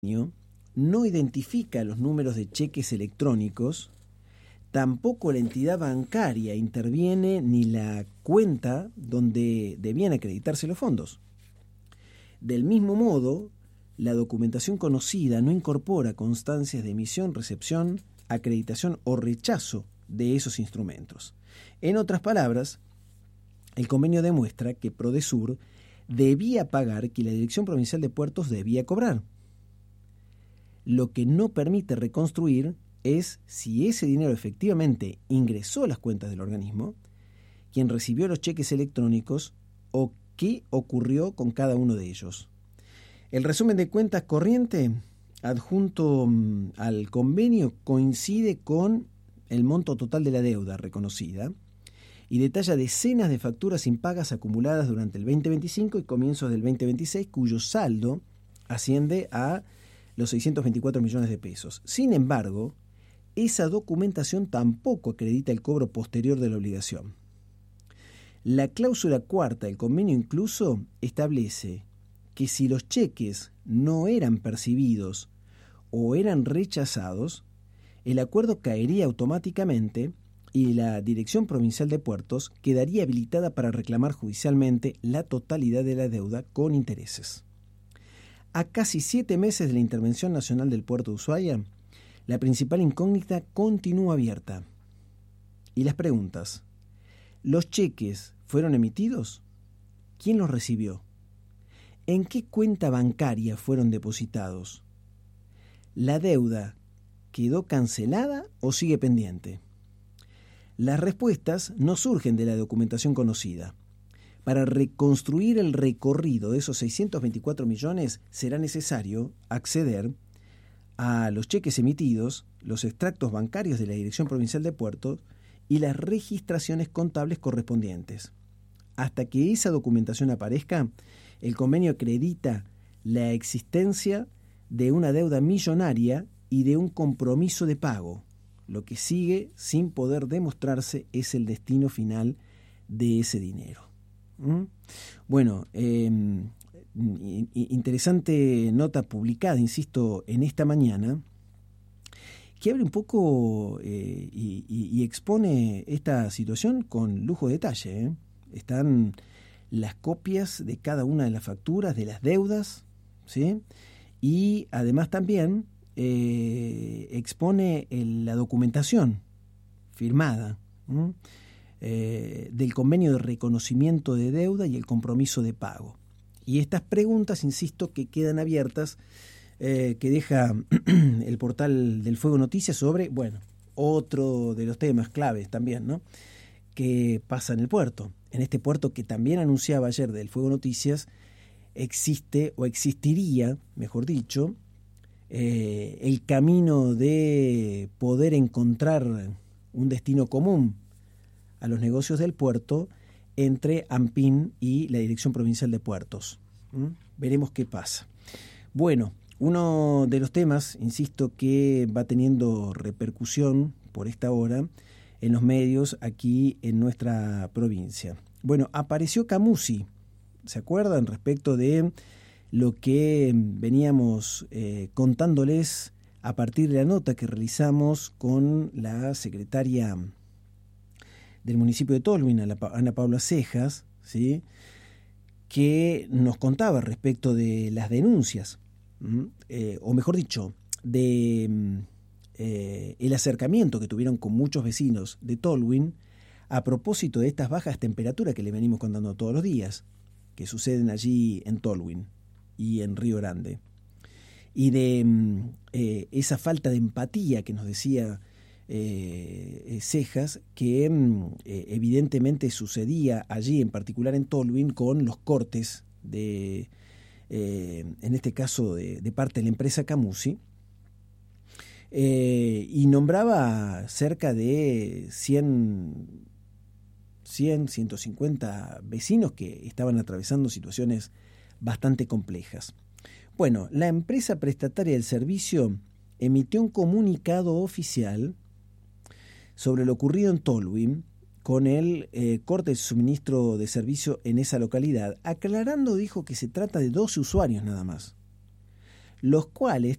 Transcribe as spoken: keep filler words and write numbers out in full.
no identifica los números de cheques electrónicos, tampoco la entidad bancaria interviene ni la cuenta donde debían acreditarse los fondos. Del mismo modo, la documentación conocida no incorpora constancias de emisión, recepción, acreditación o rechazo de esos instrumentos. En otras palabras, el convenio demuestra que Prodesur debía pagar que la Dirección Provincial de Puertos debía cobrar. Lo que no permite reconstruir es si ese dinero efectivamente ingresó a las cuentas del organismo, quién recibió los cheques electrónicos o qué ocurrió con cada uno de ellos. El resumen de cuentas corriente adjunto al convenio coincide con el monto total de la deuda reconocida y detalla decenas de facturas impagas acumuladas durante el veinte veinticinco y comienzos del veinte veintiséis, cuyo saldo asciende a los seiscientos veinticuatro millones de pesos. Sin embargo, esa documentación tampoco acredita el cobro posterior de la obligación. La cláusula cuarta del convenio incluso establece que si los cheques no eran percibidos o eran rechazados, el acuerdo caería automáticamente y la Dirección Provincial de Puertos quedaría habilitada para reclamar judicialmente la totalidad de la deuda con intereses. A casi siete meses de la intervención nacional del puerto de Ushuaia, la principal incógnita continúa abierta. Y las preguntas: ¿los cheques fueron emitidos? ¿Quién los recibió? ¿En qué cuenta bancaria fueron depositados? ¿La deuda quedó cancelada o sigue pendiente? Las respuestas no surgen de la documentación conocida. Para reconstruir el recorrido de esos seiscientos veinticuatro millones será necesario acceder a los cheques emitidos, los extractos bancarios de la Dirección Provincial de Puertos y las registraciones contables correspondientes. Hasta que esa documentación aparezca, el convenio acredita la existencia de una deuda millonaria y de un compromiso de pago. Lo que sigue sin poder demostrarse es el destino final de ese dinero. ¿Mm? Bueno, eh, interesante nota publicada, insisto, en esta mañana, que abre un poco eh, y, y, y expone esta situación con lujo de detalle. ¿eh? Están las copias de cada una de las facturas, de las deudas, ¿sí? Y además también eh, expone el, la documentación firmada eh, del convenio de reconocimiento de deuda y el compromiso de pago. Y estas preguntas, insisto, que quedan abiertas, eh, que deja el portal del Fuego Noticias sobre, bueno, otro de los temas claves también, ¿no?, que pasa en el puerto. En este puerto que también anunciaba ayer del Fuego Noticias, existe o existiría, mejor dicho, eh, el camino de poder encontrar un destino común a los negocios del puerto entre ANPIN y la Dirección Provincial de Puertos. ¿Mm? Veremos qué pasa. Bueno, uno de los temas, insisto, que va teniendo repercusión por esta hora en los medios aquí en nuestra provincia. Bueno, apareció Camusi, ¿se acuerdan? Respecto de lo que veníamos eh, contándoles a partir de la nota que realizamos con la secretaria del municipio de Tolwyn, Ana Paula Cejas, ¿sí?, que nos contaba respecto de las denuncias, eh, o mejor dicho, de eh, el acercamiento que tuvieron con muchos vecinos de Tolwyn a propósito de estas bajas temperaturas que le venimos contando todos los días, que suceden allí en Tolwyn y en Río Grande, y de eh, esa falta de empatía que nos decía Eh, Cejas, que eh, evidentemente sucedía allí, en particular en Tolwyn, con los cortes de, eh, en este caso de, de parte de la empresa Camusi, eh, y nombraba cerca de cien, ciento cincuenta vecinos que estaban atravesando situaciones bastante complejas. Bueno, la empresa prestataria del servicio emitió un comunicado oficial sobre lo ocurrido en Tolwyn con el eh, corte de suministro de servicio en esa localidad, aclarando, dijo, que se trata de doce usuarios nada más. los cuales